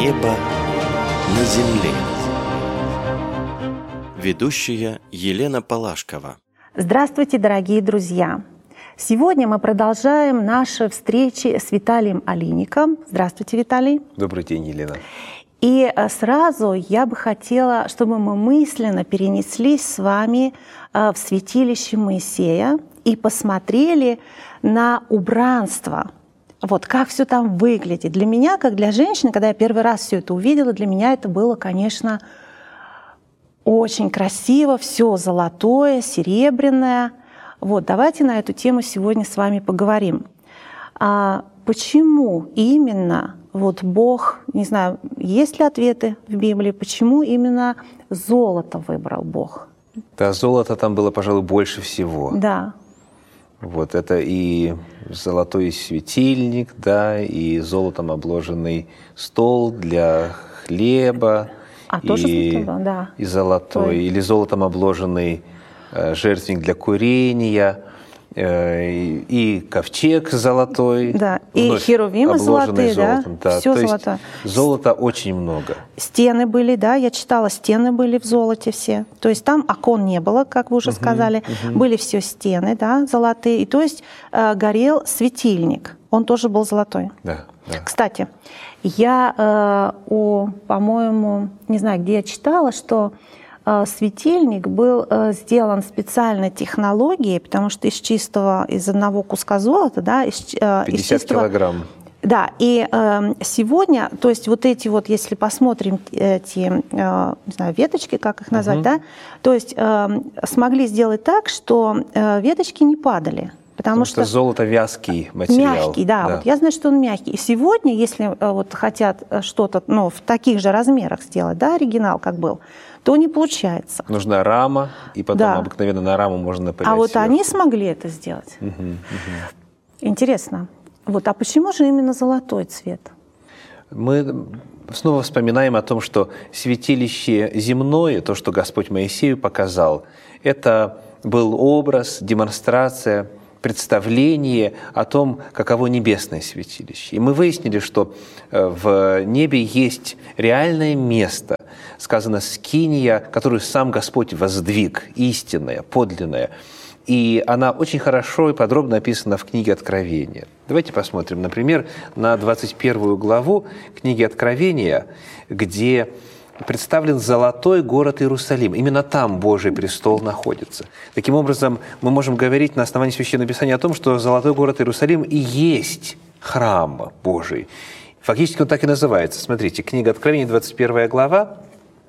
Небо на земле. Ведущая Елена Палашкова. Здравствуйте, дорогие друзья! Сегодня мы продолжаем наши встречи с Виталием Алиником. Здравствуйте, Виталий. Добрый день, Елена. И сразу я бы хотела, чтобы мы мысленно перенеслись с вами в святилище Моисея и посмотрели на убранство. Вот как все там выглядит. Для меня, как для женщины, когда я первый раз все это увидела, для меня это было, конечно, очень красиво, все золотое, серебряное. Вот, давайте на эту тему сегодня с вами поговорим. Почему именно вот Бог, не знаю, есть ли ответы в Библии, почему именно золото выбрал Бог? Да, золота там было, пожалуй, больше всего. Да. Вот это и золотой светильник, да, и золотом обложенный стол для хлеба, да. И золотой, или золотом обложенный жертвенник для курения, и ковчег золотой. Да, и херувимы золотые, золотом, да. Все то золото. Есть золота очень много. Стены были, да, я читала, стены были в золоте все. То есть там окон не было, как вы уже сказали. Были все стены, да, золотые. И то есть горел светильник. Он тоже был золотой. Да, да. Кстати, я, по-моему, не знаю, где я читала, что светильник был сделан специальной технологией, потому что из одного куска золота, да, 50 килограмм. Да, и сегодня, то есть вот эти вот, если посмотрим эти, не знаю, веточки, как их назвать, да, то есть смогли сделать так, что веточки не падали. Потому что золото вязкий материал. Мягкий, да. Вот я знаю, что он мягкий. И сегодня, если вот хотят что-то в таких же размерах сделать, да, оригинал как был, то не получается. Нужна рама, и потом обыкновенно на раму можно напылять. А вот сверху. они смогли это сделать. Интересно. Вот, а почему же именно золотой цвет? Мы снова вспоминаем о том, что святилище земное, то, что Господь Моисею показал, это был образ, демонстрация, представление о том, каково небесное святилище. И мы выяснили, что в небе есть реальное место, сказано «скиния», которую сам Господь воздвиг, истинная, подлинная. И она очень хорошо и подробно описана в книге Откровения. Давайте посмотрим, например, на 21 главу книги Откровения, где представлен золотой город Иерусалим. Именно там Божий престол находится. Таким образом, мы можем говорить на основании Священного Писания о том, что золотой город Иерусалим и есть храм Божий. Фактически он так и называется. Смотрите, книга Откровения, 21 глава,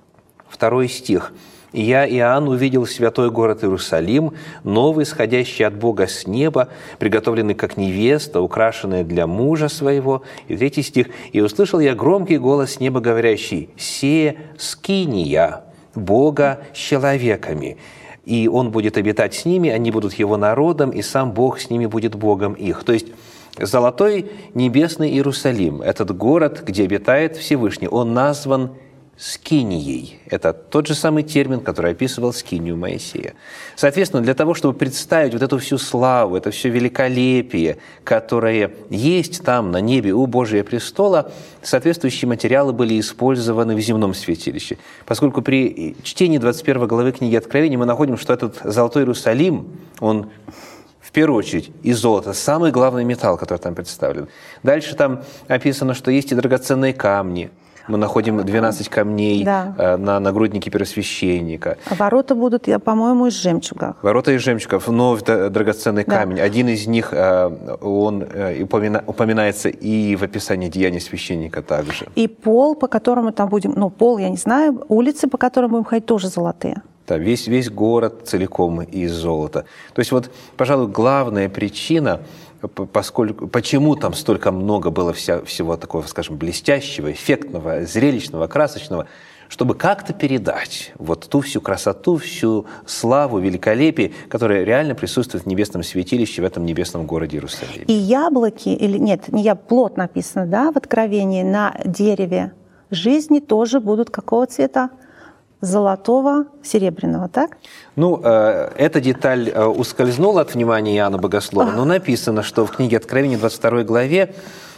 2 стих. «И я, Иоанн, увидел святой город Иерусалим, новый, сходящий от Бога с неба, приготовленный как невеста, украшенная для мужа своего». И 3 стих. «И услышал я громкий голос с неба, говорящий: «Се скиния Бога с человеками, и Он будет обитать с ними, они будут Его народом, и сам Бог с ними будет Богом их». То есть золотой небесный Иерусалим, этот город, где обитает Всевышний, он назван скинией. Это тот же самый термин, который описывал скинию Моисея. Соответственно, для того, чтобы представить вот эту всю славу, это все великолепие, которое есть там на небе у Божия престола, соответствующие материалы были использованы в земном святилище. Поскольку при чтении 21 главы книги Откровения мы находим, что этот золотой Иерусалим, он в первую очередь из золота, самый главный металл, который там представлен. Дальше там описано, что есть и драгоценные камни. Мы находим 12 камней на нагруднике первосвященника. Ворота будут, по-моему, из жемчуга. Ворота из жемчуга, вновь драгоценный камень. Один из них, он упоминается и в описании деяний священника также. И пол, по которому там будем, пол, я не знаю, улицы, по которым будем ходить, тоже золотые. Да, весь город целиком из золота. То есть вот, пожалуй, главная причина, почему там столько много было всего такого, скажем, блестящего, эффектного, зрелищного, красочного, чтобы как-то передать вот ту всю красоту, всю славу, великолепие, которое реально присутствует в небесном святилище, в этом небесном городе Иерусалиме. И яблоки, плод написано, да, в Откровении, на дереве жизни тоже будут какого цвета? Золотого, серебряного, так? Эта деталь ускользнула от внимания Иоанна Богослова, но написано, что в книге Откровения, 22 главе,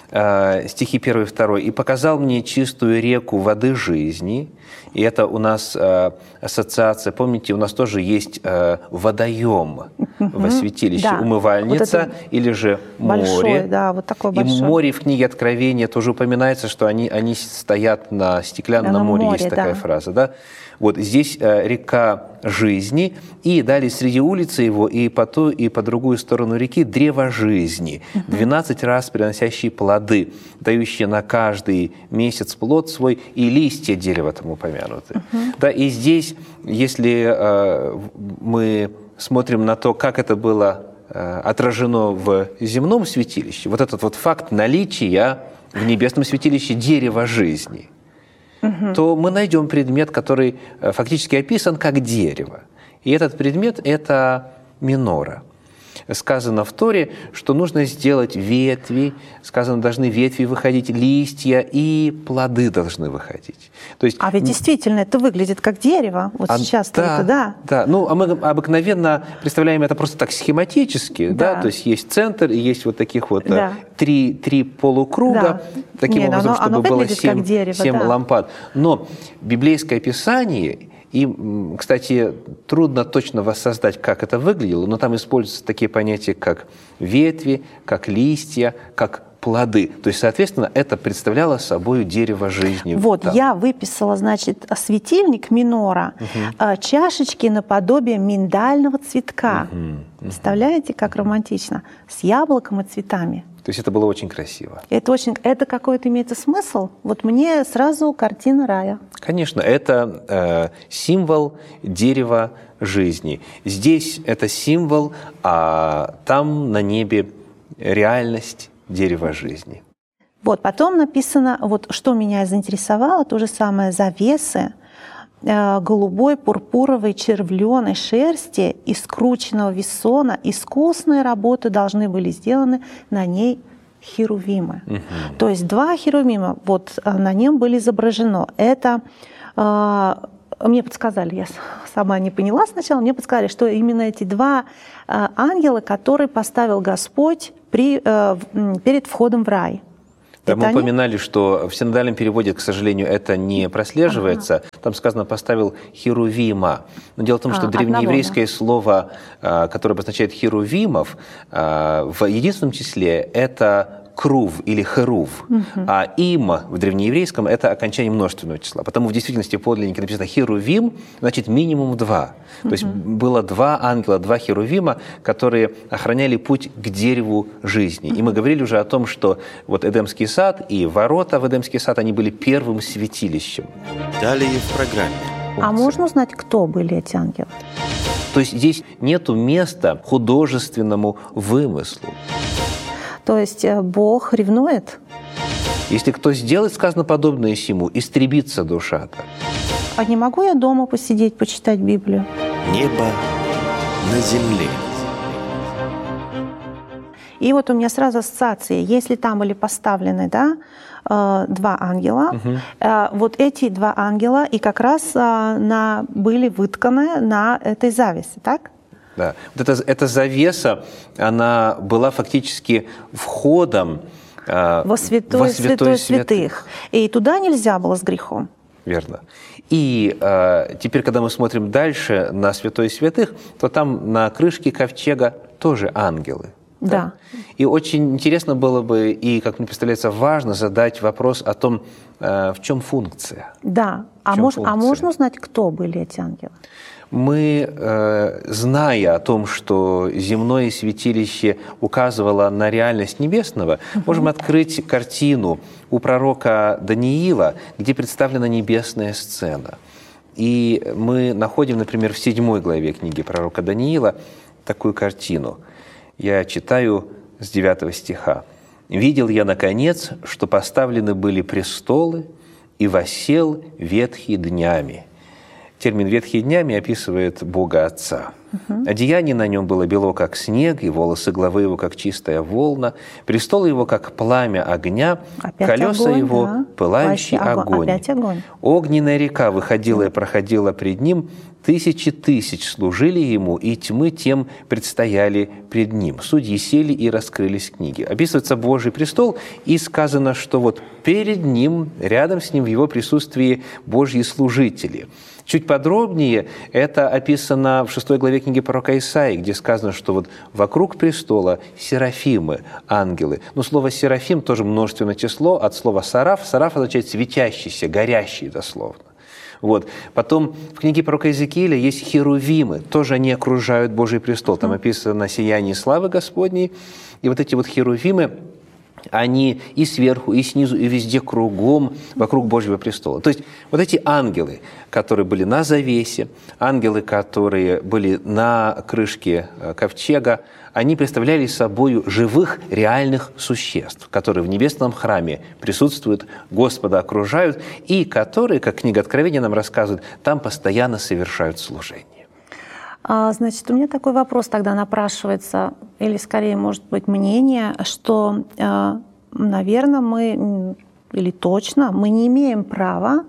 стихи 1 и 2. «И показал мне чистую реку воды жизни». И это у нас ассоциация, помните, у нас тоже есть водоем во святилище, да. Умывальница вот или же море. Большой, да, вот такой большой. И море в книге Откровения тоже упоминается, что они стоят на стеклянном море, есть такая фраза, да? Вот здесь река жизни, и далее среди улицы его и по ту, и по другую сторону реки древо жизни, 12 раз приносящие плоды, дающие на каждый месяц плод свой, и листья дерева там упомянуты. Да, и здесь, если мы смотрим на то, как это было отражено в земном святилище, вот этот вот факт наличия в небесном святилище дерева жизни, то мы найдем предмет, который фактически описан как дерево. И этот предмет – это минора. Сказано в Торе, что нужно сделать ветви, сказано, должны ветви выходить, листья и плоды должны выходить. То есть, а ведь действительно это выглядит как дерево. Вот сейчас да, это, да. Да, ну, а мы обыкновенно представляем это просто так схематически, да, то есть есть центр и есть вот таких вот три полукруга, таким образом, чтобы было 7 лампад. Но библейское Писание... И, кстати, трудно точно воссоздать, как это выглядело, но там используются такие понятия, как ветви, как листья, как плоды. То есть, соответственно, это представляло собой дерево жизни. Вот, да. Я выписала, значит, светильник минора, чашечки наподобие миндального цветка. Представляете, как романтично? С яблоком и цветами. То есть это было очень красиво. Это какой-то имеет смысл? Вот мне сразу картина рая. Конечно, это символ дерева жизни. Здесь это символ, а там на небе реальность дерева жизни. Вот, потом написано, вот что меня заинтересовало, то же самое завесы голубой, пурпуровой, червленой шерсти из скрученного весона. Искусные работы должны были сделаны на ней херувимы. То есть 2 херувима, вот на нем были изображено. Это мне подсказали, я сама не поняла сначала, мне подсказали, что именно эти 2 ангела, которые поставил Господь перед входом в рай. Да, мы упоминали, что в синодальном переводе, к сожалению, это не прослеживается. Там сказано «поставил херувима». Но дело в том, что древнееврейское слово, которое обозначает херувимов, в единственном числе это крув или херув, а им в древнееврейском это окончание множественного числа. Потому в действительности в подлиннике написано херувим, значит минимум 2. То есть было 2 ангела, 2 херувима, которые охраняли путь к дереву жизни. И мы говорили уже о том, что вот Эдемский сад и ворота в Эдемский сад, они были первым святилищем. Далее в программе. А можно узнать, кто были эти ангелы? То есть здесь нету места художественному вымыслу. То есть Бог ревнует? Если кто сделает, сказано, подобное сему, истребится душа-то. А не могу я дома посидеть, почитать Библию? Небо на земле. И вот у меня сразу ассоциации. Если там были поставлены, да, 2 ангела, вот эти 2 ангела и как раз были вытканы на этой завесе, так? Да. Вот эта завеса, она была фактически входом во святое святых. И туда нельзя было с грехом. Верно. И теперь, когда мы смотрим дальше на святое святых, то там на крышке ковчега тоже ангелы. Да. И очень интересно было бы, и, как мне представляется, важно задать вопрос о том, в чем функция. Да. А можно узнать, кто были эти ангелы? Мы, зная о том, что земное святилище указывало на реальность небесного, можем открыть картину у пророка Даниила, где представлена небесная сцена. И мы находим, например, в 7 главе книги пророка Даниила такую картину. Я читаю с 9 стиха. «Видел я, наконец, что поставлены были престолы, и воссел ветхий днями». Термин «ветхий днями» описывает Бога Отца. Одеяние на нем было бело, как снег, и волосы главы его, как чистая волна, престол его, как пламя огня, колеса его, пылающий огонь. Опять огонь. Огненная река выходила и проходила пред ним, тысячи тысяч служили ему, и тьмы тем предстояли пред ним. Судьи сели, и раскрылись книги. Описывается Божий престол, и сказано, что вот перед ним, рядом с ним, в его присутствии Божьи служители. Чуть подробнее это описано в 6 главе книги пророка Исаии, где сказано, что вот вокруг престола серафимы, ангелы. Но слово «серафим» тоже множественное число от слова «сараф». «Сараф» означает «светящийся», «горящий» дословно. Вот. Потом в книге пророка Иезекииля есть херувимы, тоже они окружают Божий престол. Там описано сияние славы Господней. И вот эти вот херувимы, они и сверху, и снизу, и везде кругом вокруг Божьего престола. То есть вот эти ангелы, которые были на завесе, ангелы, которые были на крышке ковчега, они представляли собой живых, реальных существ, которые в небесном храме присутствуют, Господа окружают, и которые, как книга Откровения нам рассказывает, там постоянно совершают служение. Значит, у меня такой вопрос тогда напрашивается, или скорее, может быть, мнение, что, наверное, мы, или точно, мы не имеем права,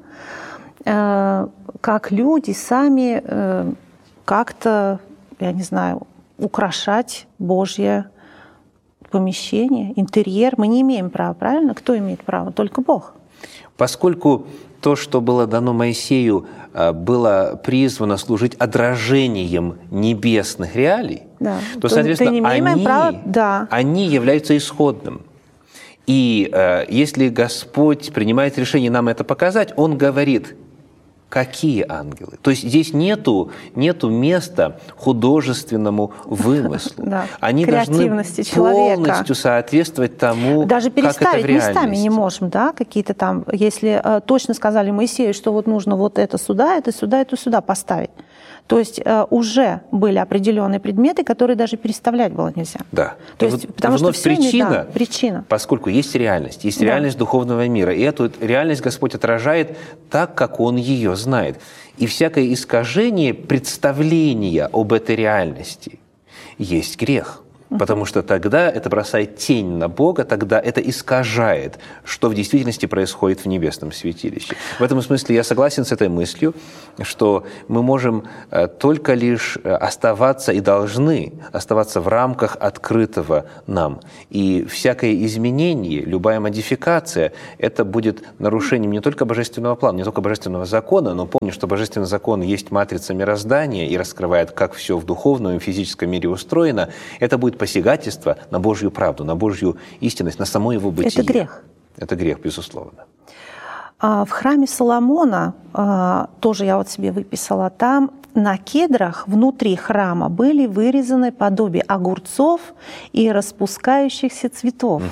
как люди, сами как-то, я не знаю, украшать Божье помещение, интерьер. Мы не имеем права, правильно? Кто имеет право? Только Бог. Поскольку то, что было дано Моисею, было призвано служить отражением небесных реалий, да. то, соответственно, они являются исходным. И если Господь принимает решение нам это показать, Он говорит, какие ангелы. То есть здесь нету места художественному вымыслу. Да. Они должны полностью соответствовать тому, даже переставить как это в реальности. Местами не можем, да, какие-то там, если точно сказали Моисею, что вот нужно вот это сюда, это сюда поставить. То есть уже были определенные предметы, которые даже переставлять было нельзя. Да. То есть, потому что причина, поскольку есть реальность реальность духовного мира, и эту реальность Господь отражает так, как Он ее знает. И всякое искажение представления об этой реальности есть грех. Потому что тогда это бросает тень на Бога, тогда это искажает, что в действительности происходит в небесном святилище. В этом смысле я согласен с этой мыслью, что мы можем только лишь оставаться и должны оставаться в рамках открытого нам. И всякое изменение, любая модификация, это будет нарушением не только божественного плана, не только божественного закона, но помни, что божественный закон есть матрица мироздания и раскрывает, как все в духовном и физическом мире устроено. Это будет посягательство на Божью правду, на Божью истинность, на само его бытие. Это грех. Это грех, безусловно. В храме Соломона, тоже я вот себе выписала, там на кедрах внутри храма были вырезаны подобие огурцов и распускающихся цветов.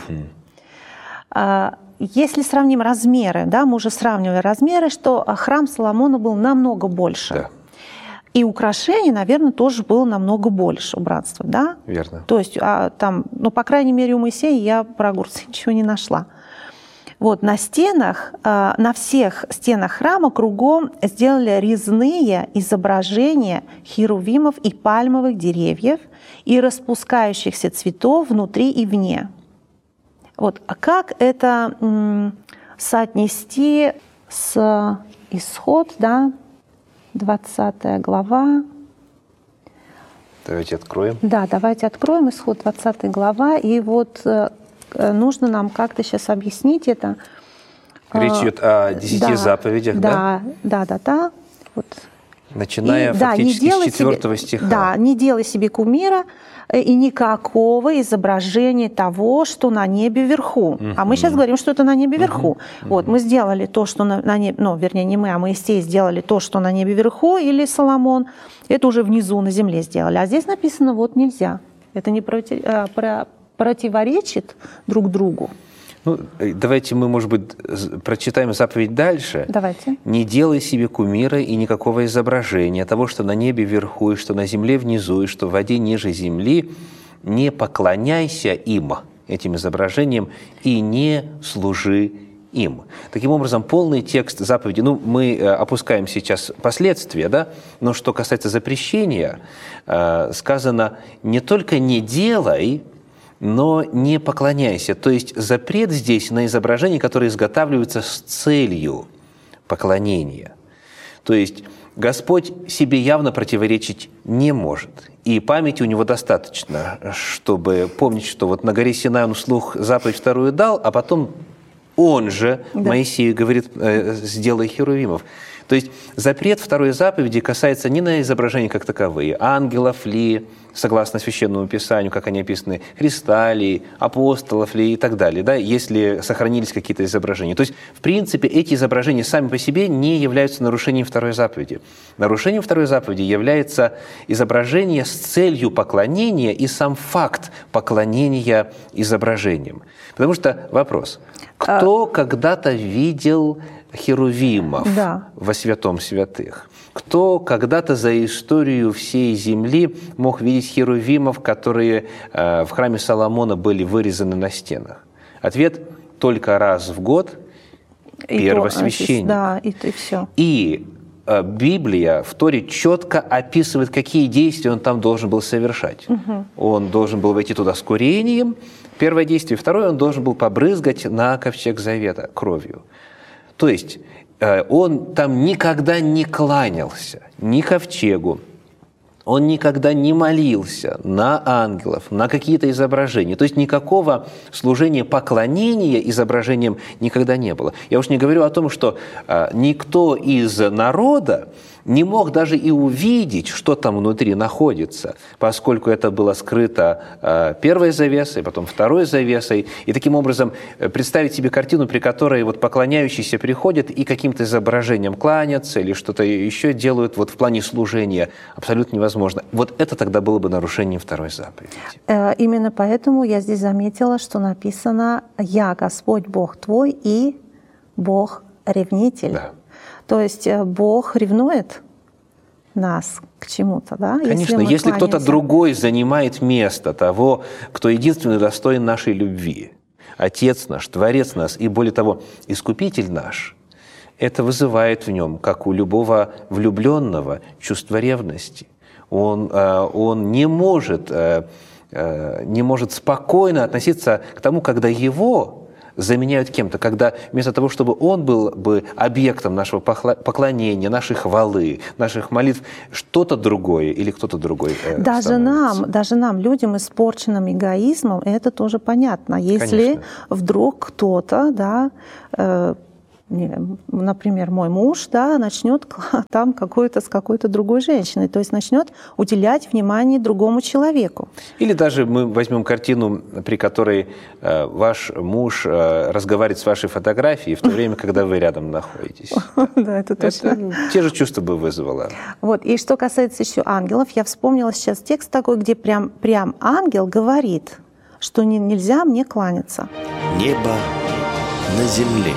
Если сравним размеры, да, мы уже сравнивали размеры, что храм Соломона был намного больше. Да. И украшений, наверное, тоже было намного больше убранства, да? Верно. То есть там, ну, по крайней мере, у Моисея я про огурцы ничего не нашла. Вот на стенах, на всех стенах храма кругом сделали резные изображения херувимов и пальмовых деревьев и распускающихся цветов внутри и вне. Вот. А как это соотнести с Исход, да? 20 глава. Давайте откроем. Да, давайте откроем Исход 20 глава. И вот нужно нам как-то сейчас объяснить это. Речь идет о 10 заповедях, да? Да. Вот. Начиная фактически с 4 стиха. Да, не делай себе кумира и никакого изображения того, что на небе вверху. А мы сейчас говорим, что это на небе вверху. Вот, мы сделали то, что на небе, ну, вернее, не мы, а Моисей сделали то, что на небе вверху, или Соломон, это уже внизу на земле сделали. А здесь написано, вот нельзя. Это не противоречит друг другу. Ну, давайте мы, может быть, прочитаем заповедь дальше. Давайте. «Не делай себе кумира и никакого изображения того, что на небе вверху, и что на земле внизу, и что в воде ниже земли. Не поклоняйся им, этим изображениям, и не служи им». Таким образом, полный текст заповеди, ну, мы опускаем сейчас последствия, да, но что касается запрещения, сказано не только «не делай», но не поклоняйся. То есть запрет здесь на изображения, которые изготавливаются с целью поклонения. То есть Господь себе явно противоречить не может. И памяти у него достаточно, чтобы помнить, что вот на горе Синай он вслух заповедь вторую дал, а потом он же Моисею говорит: сделай херувимов. То есть запрет второй заповеди касается не на изображения как таковые, ангелов ли, согласно Священному Писанию, как они описаны, Христа ли, апостолов ли и так далее, да, если сохранились какие-то изображения. То есть, в принципе, эти изображения сами по себе не являются нарушением второй заповеди. Нарушением второй заповеди является изображение с целью поклонения и сам факт поклонения изображениям. Потому что вопрос: кто когда-то видел херувимов во святом святых? Кто когда-то за историю всей земли мог видеть херувимов, которые в храме Соломона были вырезаны на стенах? Ответ: только раз в год первосвященник. Да, и все. И Библия в Торе четко описывает, какие действия он там должен был совершать. Он должен был войти туда с курением, первое действие. Второе, он должен был побрызгать на ковчег завета кровью. То есть он там никогда не кланялся ни ковчегу, он никогда не молился на ангелов, на какие-то изображения. То есть никакого служения поклонения изображениям никогда не было. Я уж не говорю о том, что никто из народа не мог даже и увидеть, что там внутри находится, поскольку это было скрыто первой завесой, потом второй завесой. И таким образом представить себе картину, при которой вот поклоняющиеся приходят и каким-то изображением кланятся или что-то еще делают вот в плане служения, абсолютно невозможно. Вот это тогда было бы нарушением второй заповеди. Именно поэтому я здесь заметила, что написано: «Я Господь Бог твой и Бог-ревнитель». Да. То есть Бог ревнует нас к чему-то, да? Конечно, если кто-то другой занимает место того, кто единственный достоин нашей любви, Отец наш, Творец нас и, более того, Искупитель наш, это вызывает в нем, как у любого влюбленного, чувство ревности. Он не может спокойно относиться к тому, когда его заменяют кем-то, когда вместо того, чтобы он был бы объектом нашего поклонения, нашей хвалы, наших молитв, что-то другое или кто-то другой даже нам, людям, испорченным эгоизмом, это тоже понятно. Если Конечно. Вдруг кто-то, да, например, мой муж, да, начнет там с какой-то другой женщиной, то есть начнет уделять внимание другому человеку. Или даже мы возьмем картину, при которой ваш муж разговаривает с вашей фотографией в то время, когда вы рядом находитесь. Да, это точно. Те же чувства бы вызвало. Вот. И что касается еще ангелов, я вспомнила сейчас текст такой, где прям ангел говорит, что нельзя мне кланяться. Небо на земле.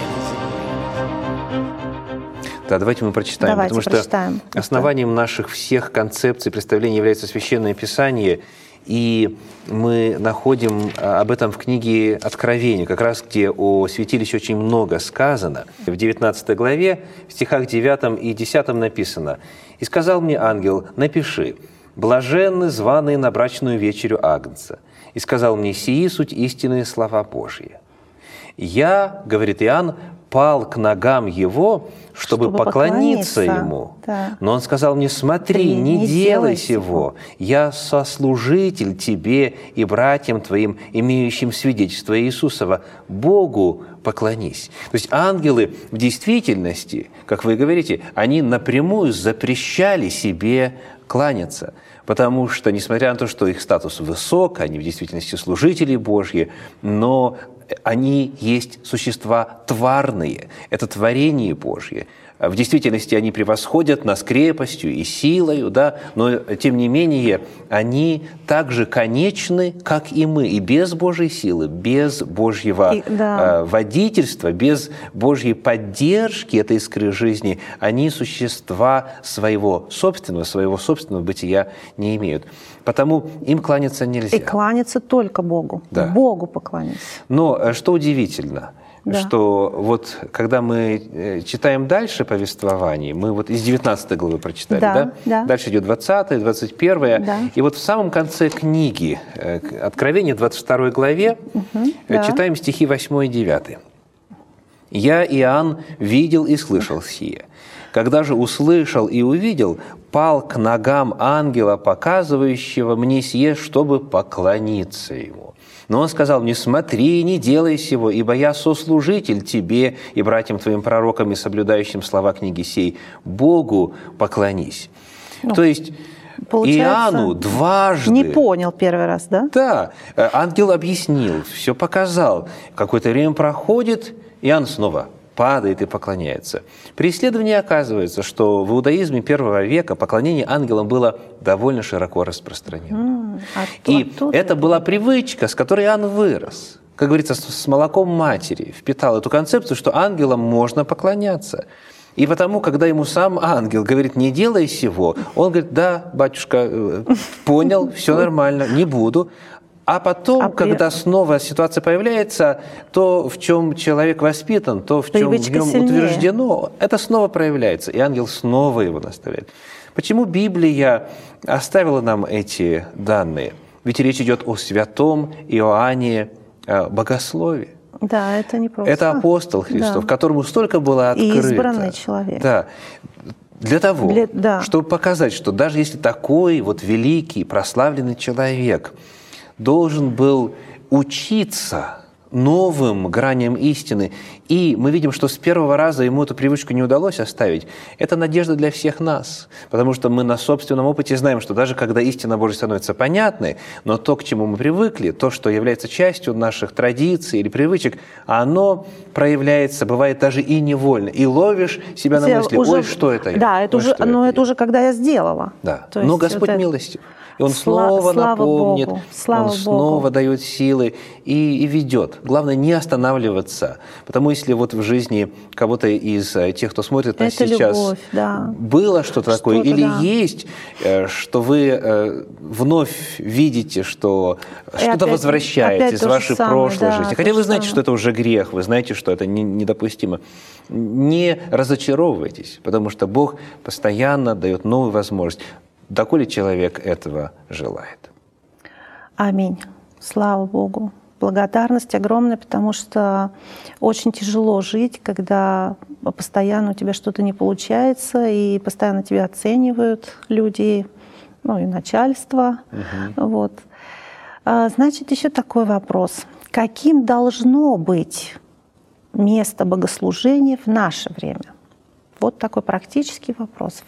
Да, давайте мы прочитаем, потому что основанием наших всех концепций, представлений является Священное Писание, и мы находим об этом в книге Откровения, как раз где о святилище очень много сказано. В 19 главе, в стихах 9 и 10 написано: «И сказал мне ангел: напиши: блаженны званые на брачную вечерю Агнца. И сказал мне: сии суть истинные слова Божьи. Я, говорит Иоанн, пал к ногам его, чтобы поклониться ему. Да. Но он сказал мне: смотри, не делай сего. Я сослужитель тебе и братьям твоим, имеющим свидетельство Иисусова. Богу поклонись». То есть ангелы в действительности, как вы говорите, они напрямую запрещали себе кланяться. Потому что, несмотря на то, что их статус высок, они в действительности служители Божьи, но они есть существа тварные, это творение Божье. В действительности они превосходят нас крепостью и силою, да, но тем не менее они так же конечны, как и мы. И без Божьей силы, без Божьего водительства, без Божьей поддержки этой искры жизни, они существа своего собственного бытия не имеют. Потому им кланяться нельзя. И кланяться только Богу. Да. Богу покланяться. Но что удивительно, что вот когда мы читаем дальше повествование, мы вот из 19 главы прочитали, да? Дальше идет 20, 21, и вот в самом конце книги Откровения, 22 главе, читаем стихи 8 и 9. Я, Иоанн, видел и слышал сие. Когда же услышал и увидел, пал к ногам ангела, показывающего мне сие, чтобы поклониться ему. Но он сказал мне: смотри, не делай сего, ибо я сослужитель тебе и братьям твоим пророкам и соблюдающим слова книги сей. Богу поклонись». То есть Иоанну дважды... Не понял первый раз, да? Да. Ангел объяснил, все показал. Какое-то время проходит, Иоанн снова падает и поклоняется. При исследовании оказывается, что в иудаизме первого века поклонение ангелам было довольно широко распространено. И это была привычка, с которой Иоанн вырос. Как говорится, с молоком матери впитал эту концепцию, что ангелам можно поклоняться. И потому, когда ему сам ангел говорит: не делай сего, он говорит: да, батюшка, понял, все нормально, не буду. А потом, когда снова ситуация появляется, то, в чем человек воспитан, то, в чем в нем утверждено, это снова проявляется, и ангел снова его наставляет. Почему Библия оставила нам эти данные? Ведь речь идет о святом Иоанне Богослове. Да, это не просто. Это апостол Христов, которому столько было открыто. И избранный человек. Да. Для того, чтобы показать, что даже если такой вот великий, прославленный человек должен был учиться новым граням истины, и мы видим, что с первого раза ему эту привычку не удалось оставить, это надежда для всех нас, потому что мы на собственном опыте знаем, что даже когда истина Божья становится понятной, но то, к чему мы привыкли, то, что является частью наших традиций или привычек, оно проявляется, бывает даже и невольно, и ловишь себя на мысли: ой, что это я? Да, это уже, но это уже когда я сделала. Да. Но Господь милостив. И Он снова напомнит, Он снова дает силы и ведет. Главное, не останавливаться. Потому если вот в жизни кого-то из тех, кто смотрит нас сейчас, любовь, да. было что-то такое, или есть, что вы вновь видите, что что-то возвращается из вашей прошлой жизни. Хотя вы знаете, что это уже грех, вы знаете, что это недопустимо. Не разочаровывайтесь, потому что Бог постоянно дает новую возможность, доколе человек этого желает. Аминь. Слава Богу. Благодарность огромная, потому что очень тяжело жить, когда постоянно у тебя что-то не получается, и постоянно тебя оценивают люди, ну и начальство. Вот. Значит, еще такой вопрос. Каким должно быть место богослужения в наше время? Вот такой практический вопрос.